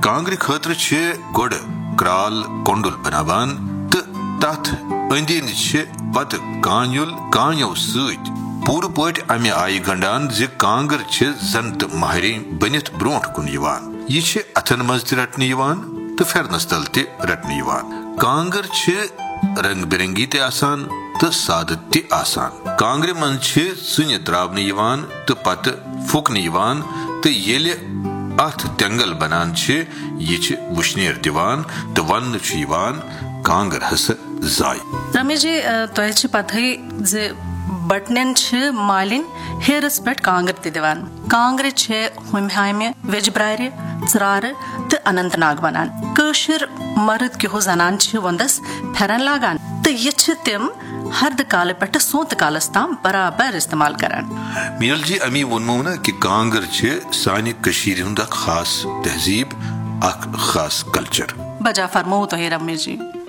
कांग्रे खतर गोड क्राल कोंडुल बनावान तो तथ अंदिन पत कान्युल कान्यो सत पूर पट अमे आय गंडान ज कांगर जन तो महरीन बनित ब्रोट कुन यह अथन मज रटने तो फेरनस तल रटने कांगर रंग बिरंगी आसान तो सादत ते आसान कांग्रे मन सुन त्रावने तो पत फुकने तो येले अथ तेंगल बनान यह वुशनेर दिवान तो वन कांगर हस जाय। रमेश जी तुझे पता ज बटन मालिन हेरस पे कांगर दिवान कांग्रे हम वेजब्रार चरार तो अनंतनाग वनान कशर मर्द क्यों जनान वंदस फेरन लागान तो यह तम हर्द काल पे सोत कालस ताम बराबर इस्तेमाल करान। मीनल जी अमी वोनमो ना कि कांगर सानि कशीर हुंद खास तहजीब खास कल्चर बजा फरमो तो रमेश जी।